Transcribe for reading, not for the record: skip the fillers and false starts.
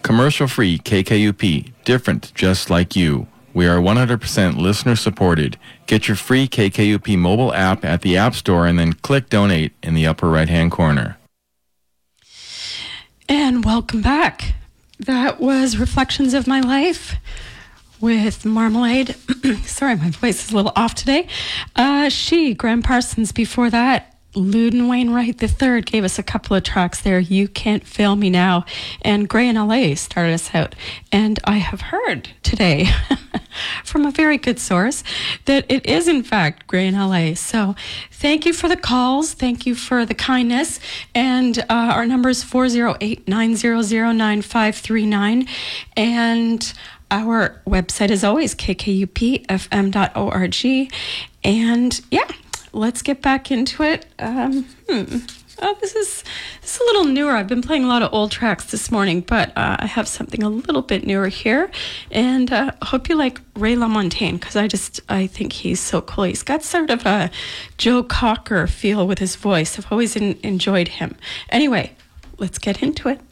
Commercial-free KKUP, different just like you. We are 100% listener-supported. Get your free KKUP mobile app at the App Store and then click Donate in the upper right-hand corner. And welcome back. That was Reflections of My Life with Marmalade. Sorry, my voice is a little off today. Graham Parsons before that. Loudon Wainwright III gave us a couple of tracks there. You Can't Fail Me Now. And Gray in LA started us out. And I have heard today from a very good source that it is in fact Gray in LA. So thank you for the calls. Thank you for the kindness. And our number is 408-900-9539. And our website is always kkupfm.org. And yeah, let's get back into it. This is a little newer. I've been playing a lot of old tracks this morning, but I have something a little bit newer here. And I hope you like Ray LaMontagne, because I think he's so cool. He's got sort of a Joe Cocker feel with his voice. I've always enjoyed him. Anyway, let's get into it.